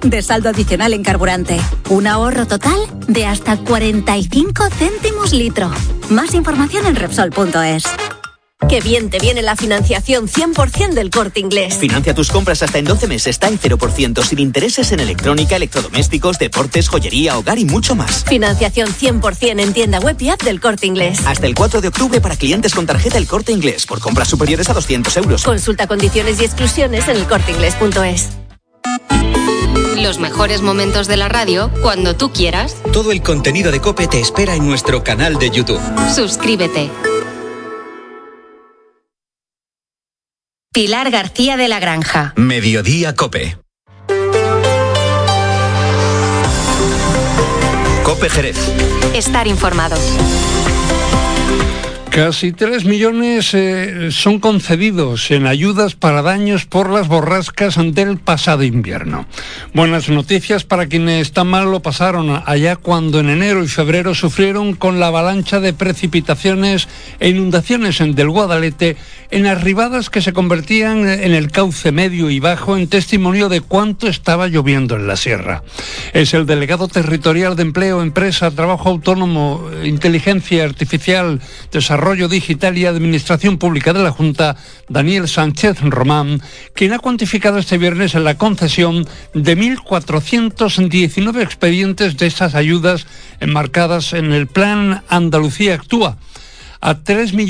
de saldo adicional en carburante. Un ahorro total de hasta 45 céntimos litro. Más información en Repsol.es. Qué bien te viene la financiación 100% del Corte Inglés. Financia tus compras hasta en 12 meses, está en 0%, sin intereses en electrónica, electrodomésticos, deportes, joyería, hogar y mucho más. Financiación 100% en tienda web y app del Corte Inglés. Hasta el 4 de octubre para clientes con tarjeta El Corte Inglés, por compras superiores a 200 euros. Consulta condiciones y exclusiones en elcorteinglés.es. Los mejores momentos de la radio cuando tú quieras. Todo el contenido de COPE te espera en nuestro canal de YouTube. Suscríbete. Pilar García de la Granja. Mediodía COPE. COPE Jerez. Estar informado. Casi 3 millones son concedidos en ayudas para daños por las borrascas del pasado invierno. Buenas noticias para quienes tan mal lo pasaron allá cuando en enero y febrero sufrieron con la avalancha de precipitaciones e inundaciones del Guadalete, en arribadas que se convertían en el cauce medio y bajo, en testimonio de cuánto estaba lloviendo en la sierra. Es el delegado territorial de Empleo, Empresa, Trabajo Autónomo, Inteligencia Artificial, Desarrollo Digital y Administración Pública de la Junta, Daniel Sánchez Román, quien ha cuantificado este viernes en la concesión de 1.419 expedientes de esas ayudas enmarcadas en el Plan Andalucía Actúa. A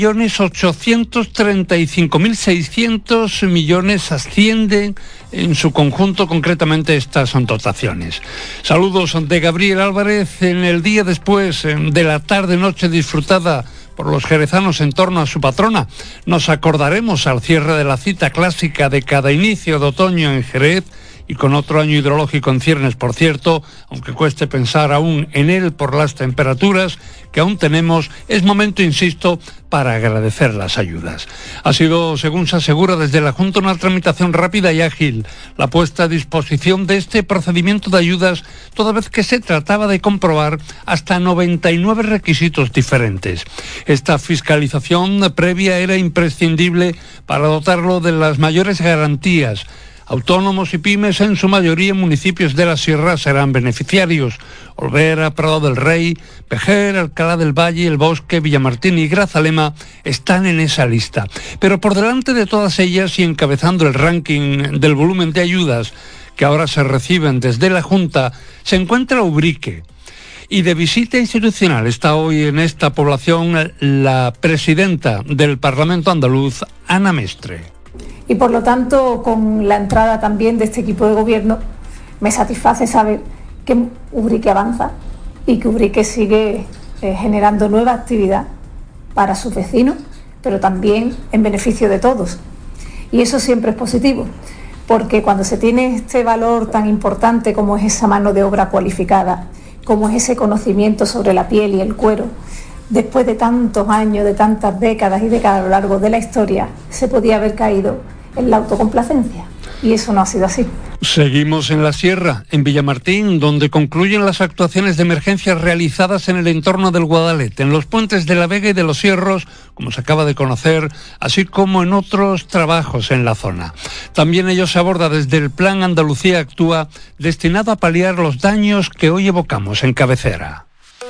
3.835.600 millones ascienden en su conjunto concretamente estas dotaciones. Saludos de Gabriel Álvarez en el día después de la tarde-noche disfrutada por los jerezanos en torno a su patrona. Nos acordaremos al cierre de la cita clásica de cada inicio de otoño en Jerez, y con otro año hidrológico en ciernes, por cierto, aunque cueste pensar aún en él por las temperaturas que aún tenemos, es momento, insisto, para agradecer las ayudas. Ha sido, según se asegura desde la Junta, una tramitación rápida y ágil la puesta a disposición de este procedimiento de ayudas, toda vez que se trataba de comprobar hasta 99 requisitos diferentes. Esta fiscalización previa era imprescindible para dotarlo de las mayores garantías. Autónomos y pymes, en su mayoría municipios de la Sierra, serán beneficiarios. Olvera, Prado del Rey, Pejer, Alcalá del Valle, El Bosque, Villamartín y Grazalema están en esa lista. Pero por delante de todas ellas y encabezando el ranking del volumen de ayudas que ahora se reciben desde la Junta, se encuentra Ubrique. Y de visita institucional está hoy en esta población la presidenta del Parlamento andaluz, Ana Mestre. Y por lo tanto, con la entrada también de este equipo de gobierno, me satisface saber que Ubrique avanza y que Ubrique sigue generando nueva actividad para sus vecinos, pero también en beneficio de todos. Y eso siempre es positivo, porque cuando se tiene este valor tan importante como es esa mano de obra cualificada, como es ese conocimiento sobre la piel y el cuero, después de tantos años, de tantas décadas y décadas a lo largo de la historia, se podía haber caído en la autocomplacencia. Y eso no ha sido así. Seguimos en la Sierra, en Villamartín, donde concluyen las actuaciones de emergencia realizadas en el entorno del Guadalete, en los puentes de la Vega y de los Cierros, como se acaba de conocer, así como en otros trabajos en la zona. También ello se aborda desde el Plan Andalucía Actúa, destinado a paliar los daños que hoy evocamos en cabecera.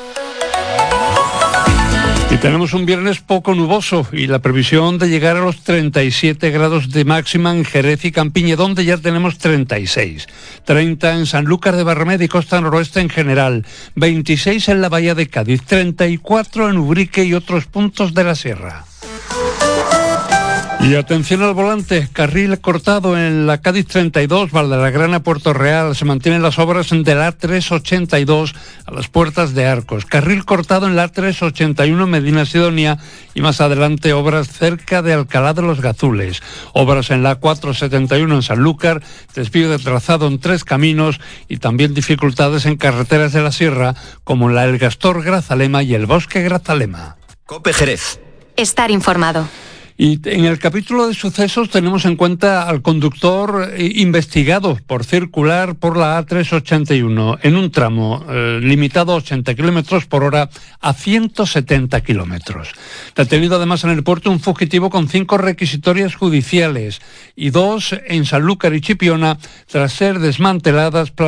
Y tenemos un viernes poco nuboso y la previsión de llegar a los 37 grados de máxima en Jerez y Campiña, donde ya tenemos 36. 30 en Sanlúcar de Barrameda y Costa Noroeste en general. 26 en la Bahía de Cádiz. 34 en Ubrique y otros puntos de la Sierra. Y atención al volante, carril cortado en la Cádiz 32, Valdelagrana, Puerto Real. Se mantienen las obras de la A382 a las puertas de Arcos. Carril cortado en la A381 Medina Sidonia y más adelante obras cerca de Alcalá de los Gazules. Obras en la A471 en Sanlúcar, desvío de trazado en 3 caminos y también dificultades en carreteras de la Sierra como la El Gastor Grazalema y el Bosque Grazalema. COPE Jerez. Estar informado. Y en el capítulo de sucesos tenemos en cuenta al conductor investigado por circular por la A381 en un tramo limitado a 80 kilómetros por hora a 170 kilómetros. Detenido además en el puerto un fugitivo con 5 requisitorias judiciales y 2 en Sanlúcar y Chipiona tras ser desmanteladas